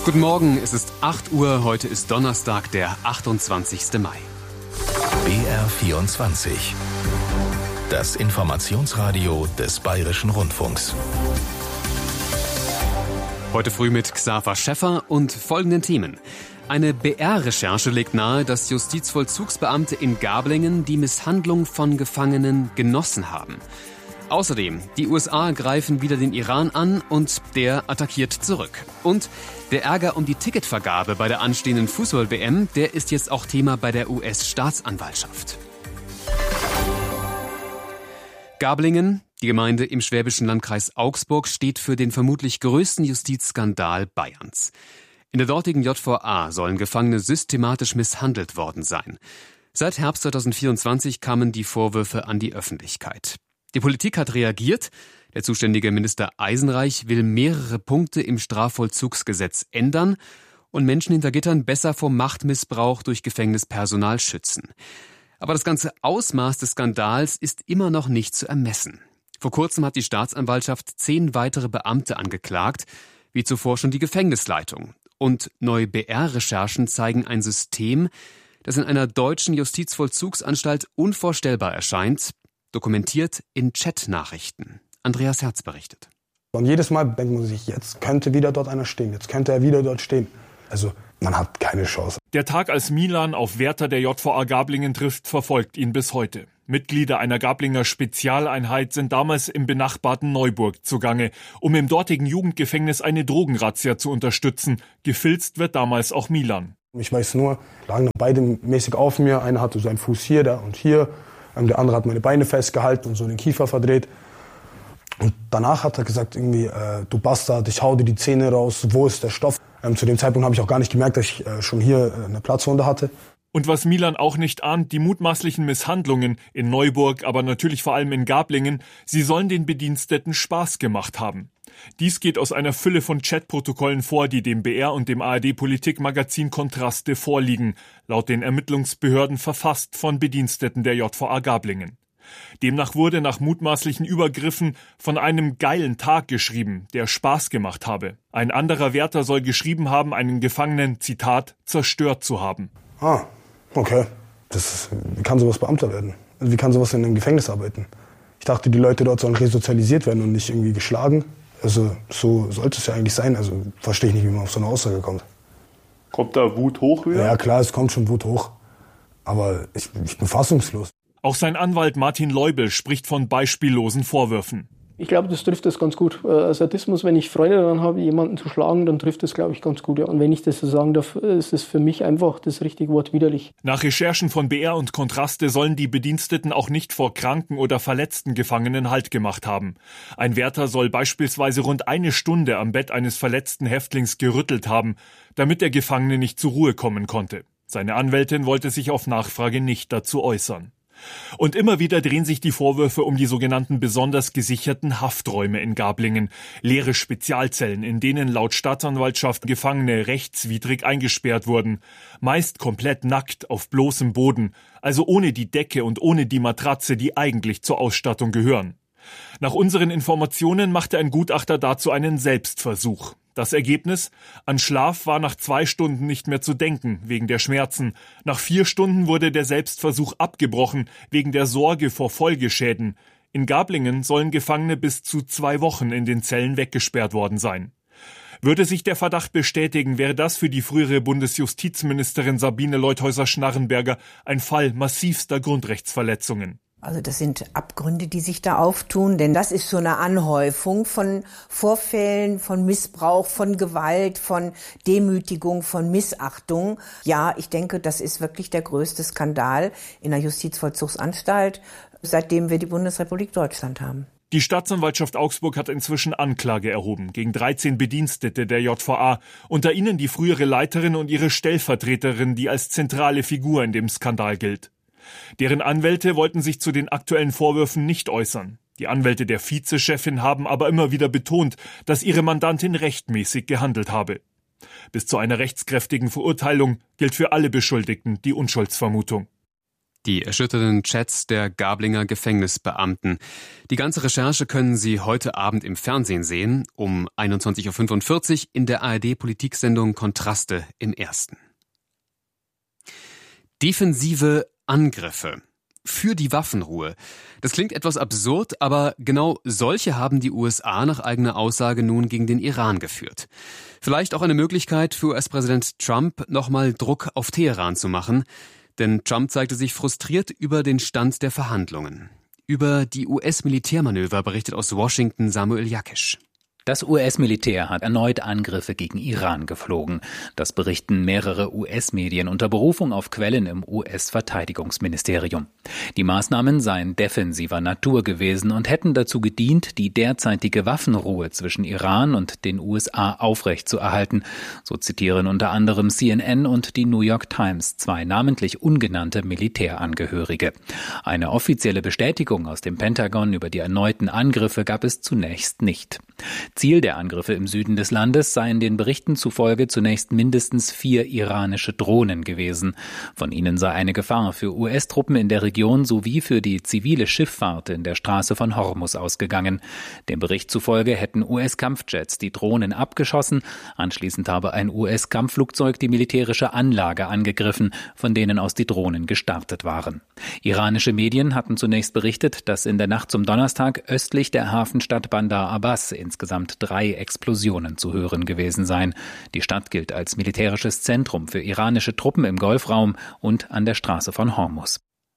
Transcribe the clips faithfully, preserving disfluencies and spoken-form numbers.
Guten Morgen, es ist acht Uhr, heute ist Donnerstag, der achtundzwanzigste Mai. B R vierundzwanzig. Das Informationsradio des Bayerischen Rundfunks. Heute früh mit Xaver Schäffer und folgenden Themen. Eine B R-Recherche legt nahe, dass Justizvollzugsbeamte in Gablingen die Misshandlung von Gefangenen genossen haben. Außerdem, die U S A greifen wieder den Iran an und der attackiert zurück. Und der Ärger um die Ticketvergabe bei der anstehenden Fußball-W M, der ist jetzt auch Thema bei der U S-Staatsanwaltschaft. Gablingen, die Gemeinde im schwäbischen Landkreis Augsburg, steht für den vermutlich größten Justizskandal Bayerns. In der dortigen J V A sollen Gefangene systematisch misshandelt worden sein. Seit Herbst zweitausendvierundzwanzig kamen die Vorwürfe an die Öffentlichkeit. Die Politik hat reagiert. Der zuständige Minister Eisenreich will mehrere Punkte im Strafvollzugsgesetz ändern und Menschen hinter Gittern besser vor Machtmissbrauch durch Gefängnispersonal schützen. Aber das ganze Ausmaß des Skandals ist immer noch nicht zu ermessen. Vor kurzem hat die Staatsanwaltschaft zehn weitere Beamte angeklagt, wie zuvor schon die Gefängnisleitung. Und neue B R-Recherchen zeigen ein System, das in einer deutschen Justizvollzugsanstalt unvorstellbar erscheint, dokumentiert in Chat-Nachrichten. Andreas Herz berichtet. Und jedes Mal denkt man sich, jetzt könnte wieder dort einer stehen, jetzt könnte er wieder dort stehen. Also man hat keine Chance. Der Tag, als Milan auf Wärter der J V A Gablingen trifft, verfolgt ihn bis heute. Mitglieder einer Gablinger Spezialeinheit sind damals im benachbarten Neuburg zugange, um im dortigen Jugendgefängnis eine Drogenrazzia zu unterstützen. Gefilzt wird damals auch Milan. Ich weiß nur, lagen beide mäßig auf mir. Einer hatte so einen Fuß hier, der und hier. Der andere hat meine Beine festgehalten und so den Kiefer verdreht. Und danach hat er gesagt, irgendwie, äh, du Bastard, ich hau dir die Zähne raus, wo ist der Stoff? Ähm, zu dem Zeitpunkt habe ich auch gar nicht gemerkt, dass ich äh, schon hier äh, eine Platzwunde hatte. Und was Milan auch nicht ahnt, die mutmaßlichen Misshandlungen in Neuburg, aber natürlich vor allem in Gablingen, sie sollen den Bediensteten Spaß gemacht haben. Dies geht aus einer Fülle von Chatprotokollen vor, die dem B R und dem A R D-Politikmagazin Kontraste vorliegen, laut den Ermittlungsbehörden verfasst von Bediensteten der J V A Gablingen. Demnach wurde nach mutmaßlichen Übergriffen von einem geilen Tag geschrieben, der Spaß gemacht habe. Ein anderer Wärter soll geschrieben haben, einen Gefangenen, Zitat, zerstört zu haben. Ah, okay. Das ist, wie kann sowas Beamter werden? Wie kann sowas in einem Gefängnis arbeiten? Ich dachte, die Leute dort sollen resozialisiert werden und nicht irgendwie geschlagen. Also so sollte es ja eigentlich sein. Also verstehe ich nicht, wie man auf so eine Aussage kommt. Kommt da Wut hoch wieder? Ja klar, es kommt schon Wut hoch. Aber ich, ich bin fassungslos. Auch sein Anwalt Martin Leubel spricht von beispiellosen Vorwürfen. Ich glaube, das trifft das ganz gut. Äh, Sadismus, wenn ich Freude daran habe, jemanden zu schlagen, dann trifft das, glaube ich, ganz gut. Ja. Und wenn ich das so sagen darf, ist es für mich einfach das richtige Wort widerlich. Nach Recherchen von B R und Kontraste sollen die Bediensteten auch nicht vor kranken oder verletzten Gefangenen Halt gemacht haben. Ein Wärter soll beispielsweise rund eine Stunde am Bett eines verletzten Häftlings gerüttelt haben, damit der Gefangene nicht zur Ruhe kommen konnte. Seine Anwältin wollte sich auf Nachfrage nicht dazu äußern. Und immer wieder drehen sich die Vorwürfe um die sogenannten besonders gesicherten Hafträume in Gablingen. Leere Spezialzellen, in denen laut Staatsanwaltschaft Gefangene rechtswidrig eingesperrt wurden. Meist komplett nackt auf bloßem Boden, also ohne die Decke und ohne die Matratze, die eigentlich zur Ausstattung gehören. Nach unseren Informationen machte ein Gutachter dazu einen Selbstversuch. Das Ergebnis? An Schlaf war nach zwei Stunden nicht mehr zu denken, wegen der Schmerzen. Nach vier Stunden wurde der Selbstversuch abgebrochen, wegen der Sorge vor Folgeschäden. In Gablingen sollen Gefangene bis zu zwei Wochen in den Zellen weggesperrt worden sein. Würde sich der Verdacht bestätigen, wäre das für die frühere Bundesjustizministerin Sabine Leutheusser-Schnarrenberger ein Fall massivster Grundrechtsverletzungen. Also das sind Abgründe, die sich da auftun, denn das ist so eine Anhäufung von Vorfällen, von Missbrauch, von Gewalt, von Demütigung, von Missachtung. Ja, ich denke, das ist wirklich der größte Skandal in der Justizvollzugsanstalt, seitdem wir die Bundesrepublik Deutschland haben. Die Staatsanwaltschaft Augsburg hat inzwischen Anklage erhoben gegen dreizehn Bedienstete der J V A, unter ihnen die frühere Leiterin und ihre Stellvertreterin, die als zentrale Figur in dem Skandal gilt. Deren Anwälte wollten sich zu den aktuellen Vorwürfen nicht äußern. Die Anwälte der Vizechefin haben aber immer wieder betont, dass ihre Mandantin rechtmäßig gehandelt habe. Bis zu einer rechtskräftigen Verurteilung gilt für alle Beschuldigten die Unschuldsvermutung. Die erschütternden Chats der Gablinger Gefängnisbeamten. Die ganze Recherche können Sie heute Abend im Fernsehen sehen, um einundzwanzig Uhr fünfundvierzig in der A R D-Politiksendung Kontraste im Ersten. Defensive Angriffe. Für die Waffenruhe. Das klingt etwas absurd, aber genau solche haben die U S A nach eigener Aussage nun gegen den Iran geführt. Vielleicht auch eine Möglichkeit für U S-Präsident Trump, nochmal Druck auf Teheran zu machen. Denn Trump zeigte sich frustriert über den Stand der Verhandlungen. Über die U S-Militärmanöver berichtet aus Washington Samuel Jakisch. Das U S-Militär hat erneut Angriffe gegen Iran geflogen. Das berichten mehrere U S-Medien unter Berufung auf Quellen im U S-Verteidigungsministerium. Die Maßnahmen seien defensiver Natur gewesen und hätten dazu gedient, die derzeitige Waffenruhe zwischen Iran und den U S A aufrechtzuerhalten. So zitieren unter anderem C N N und die New York Times zwei namentlich ungenannte Militärangehörige. Eine offizielle Bestätigung aus dem Pentagon über die erneuten Angriffe gab es zunächst nicht. Ziel der Angriffe im Süden des Landes seien den Berichten zufolge zunächst mindestens vier iranische Drohnen gewesen. Von ihnen sei eine Gefahr für U S-Truppen in der Region sowie für die zivile Schifffahrt in der Straße von Hormuz ausgegangen. Dem Bericht zufolge hätten U S-Kampfjets die Drohnen abgeschossen. Anschließend habe ein U S-Kampfflugzeug die militärische Anlage angegriffen, von denen aus die Drohnen gestartet waren. Iranische Medien hatten zunächst berichtet, dass in der Nacht zum Donnerstag östlich der Hafenstadt Bandar Abbas insgesamt drei Explosionen zu hören gewesen seien. Die Stadt gilt als militärisches Zentrum für iranische Truppen im Golfraum und an der Straße von Hormuz.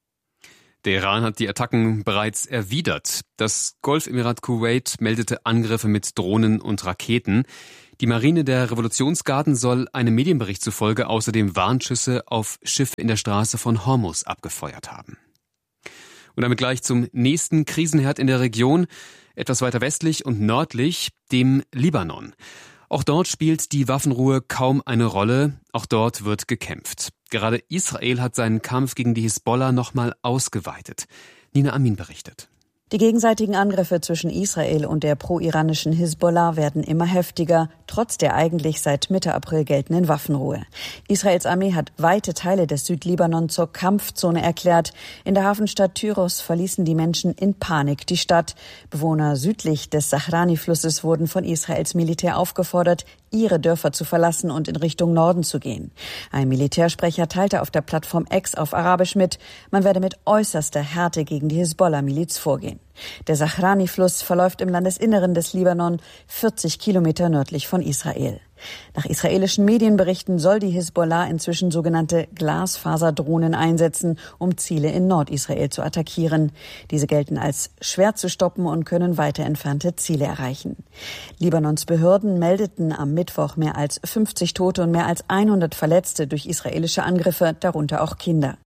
Der Iran hat die Attacken bereits erwidert. Das Golfemirat Kuwait meldete Angriffe mit Drohnen und Raketen. Die Marine der Revolutionsgarden soll einem Medienbericht zufolge außerdem Warnschüsse auf Schiffe in der Straße von Hormuz abgefeuert haben. Und damit gleich zum nächsten Krisenherd in der Region, etwas weiter westlich und nördlich, dem Libanon. Auch dort spielt die Waffenruhe kaum eine Rolle, auch dort wird gekämpft. Gerade Israel hat seinen Kampf gegen die Hisbollah nochmal ausgeweitet. Nina Amin berichtet. Die gegenseitigen Angriffe zwischen Israel und der pro-iranischen Hisbollah werden immer heftiger, trotz der eigentlich seit Mitte April geltenden Waffenruhe. Israels Armee hat weite Teile des Südlibanon zur Kampfzone erklärt. In der Hafenstadt Tyros verließen die Menschen in Panik die Stadt. Bewohner südlich des Sahrani-Flusses wurden von Israels Militär aufgefordert, ihre Dörfer zu verlassen und in Richtung Norden zu gehen. Ein Militärsprecher teilte auf der Plattform X auf Arabisch mit, man werde mit äußerster Härte gegen die Hisbollah-Miliz vorgehen. Der Sahrani-Fluss verläuft im Landesinneren des Libanon, vierzig Kilometer nördlich von Israel. Nach israelischen Medienberichten soll die Hisbollah inzwischen sogenannte Glasfaserdrohnen einsetzen, um Ziele in Nordisrael zu attackieren. Diese gelten als schwer zu stoppen und können weiter entfernte Ziele erreichen. Libanons Behörden meldeten am Mittwoch mehr als fünfzig Tote und mehr als hundert Verletzte durch israelische Angriffe, darunter auch Kinder.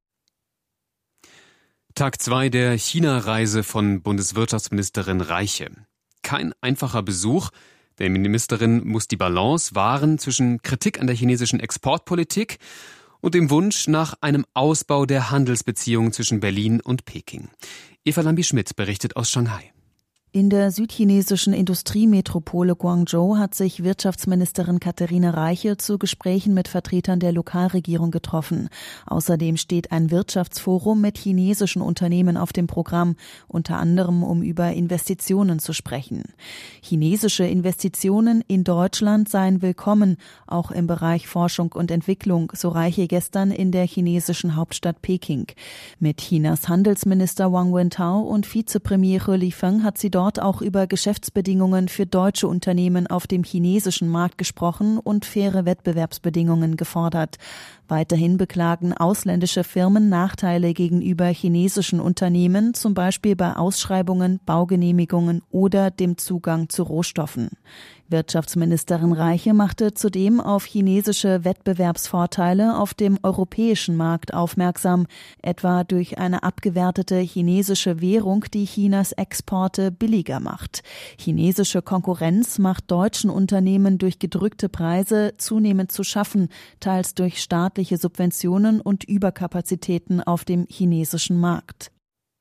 Tag zwei der China-Reise von Bundeswirtschaftsministerin Reiche. Kein einfacher Besuch. Der Ministerin muss die Balance wahren zwischen Kritik an der chinesischen Exportpolitik und dem Wunsch nach einem Ausbau der Handelsbeziehungen zwischen Berlin und Peking. Eva Lambi-Schmidt berichtet aus Shanghai. In der südchinesischen Industriemetropole Guangzhou hat sich Wirtschaftsministerin Katharina Reiche zu Gesprächen mit Vertretern der Lokalregierung getroffen. Außerdem steht ein Wirtschaftsforum mit chinesischen Unternehmen auf dem Programm, unter anderem um über Investitionen zu sprechen. Chinesische Investitionen in Deutschland seien willkommen, auch im Bereich Forschung und Entwicklung, so Reiche gestern in der chinesischen Hauptstadt Peking. Mit Chinas Handelsminister Wang Wentao und Vizepremier He Lifeng hat sie dort auch über Geschäftsbedingungen für deutsche Unternehmen auf dem chinesischen Markt gesprochen und faire Wettbewerbsbedingungen gefordert. Weiterhin beklagen ausländische Firmen Nachteile gegenüber chinesischen Unternehmen, zum Beispiel bei Ausschreibungen, Baugenehmigungen oder dem Zugang zu Rohstoffen. Wirtschaftsministerin Reiche machte zudem auf chinesische Wettbewerbsvorteile auf dem europäischen Markt aufmerksam, etwa durch eine abgewertete chinesische Währung, die Chinas Exporte billiger macht. Chinesische Konkurrenz macht deutschen Unternehmen durch gedrückte Preise zunehmend zu schaffen, teils durch staatliche Subventionen und Überkapazitäten auf dem chinesischen Markt.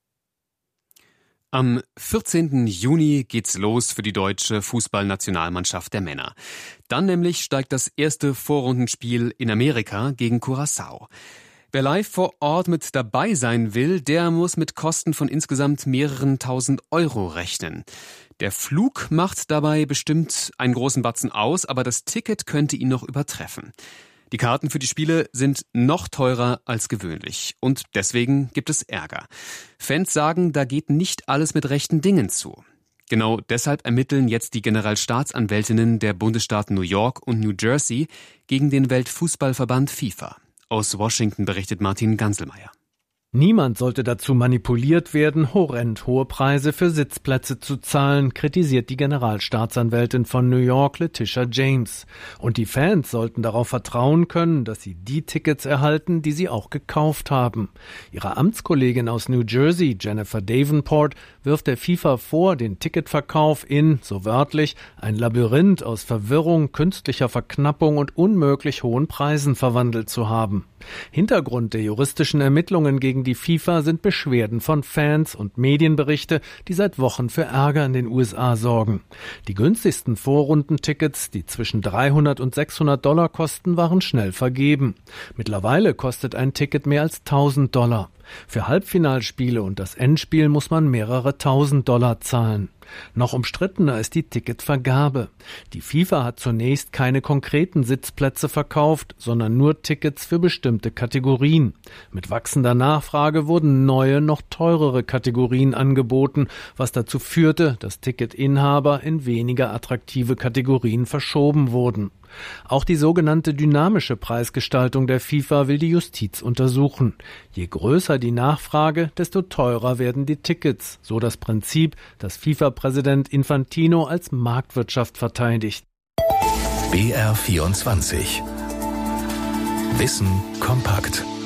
Am vierzehnten Juni geht's los für die deutsche Fußballnationalmannschaft der Männer. Dann nämlich steigt das erste Vorrundenspiel in Amerika gegen Curaçao. Wer live vor Ort mit dabei sein will, der muss mit Kosten von insgesamt mehreren tausend Euro rechnen. Der Flug macht dabei bestimmt einen großen Batzen aus, aber das Ticket könnte ihn noch übertreffen. Die Karten für die Spiele sind noch teurer als gewöhnlich und deswegen gibt es Ärger. Fans sagen, da geht nicht alles mit rechten Dingen zu. Genau deshalb ermitteln jetzt die Generalstaatsanwältinnen der Bundesstaaten New York und New Jersey gegen den Weltfußballverband FIFA. Aus Washington berichtet Martin Ganselmeier. Niemand sollte dazu manipuliert werden, horrend hohe Preise für Sitzplätze zu zahlen, kritisiert die Generalstaatsanwältin von New York, Letitia James. Und die Fans sollten darauf vertrauen können, dass sie die Tickets erhalten, die sie auch gekauft haben. Ihre Amtskollegin aus New Jersey, Jennifer Davenport, wirft der FIFA vor, den Ticketverkauf in, so wörtlich, ein Labyrinth aus Verwirrung, künstlicher Verknappung und unmöglich hohen Preisen verwandelt zu haben. Hintergrund der juristischen Ermittlungen gegen die FIFA sind Beschwerden von Fans und Medienberichte, die seit Wochen für Ärger in den U S A sorgen. Die günstigsten Vorrundentickets, die zwischen dreihundert und sechshundert Dollar kosten, waren schnell vergeben. Mittlerweile kostet ein Ticket mehr als tausend Dollar. Für Halbfinalspiele und das Endspiel muss man mehrere tausend Dollar zahlen. Noch umstrittener ist die Ticketvergabe. Die FIFA hat zunächst keine konkreten Sitzplätze verkauft, sondern nur Tickets für bestimmte Kategorien. Mit wachsender Nachfrage wurden neue, noch teurere Kategorien angeboten, was dazu führte, dass Ticketinhaber in weniger attraktive Kategorien verschoben wurden. Auch die sogenannte dynamische Preisgestaltung der FIFA will die Justiz untersuchen. Je größer die Nachfrage, desto teurer werden die Tickets, so das Prinzip, das FIFA-Präsident Infantino als Marktwirtschaft verteidigt. B R vierundzwanzig. Wissen kompakt.